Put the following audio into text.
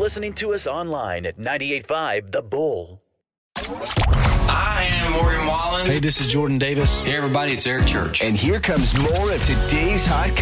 listening to us online at 98.5 The Bull. I am Morgan Wallen. Hey, this is Jordan Davis. Hey, everybody, it's Eric Church. And here comes more of today's hot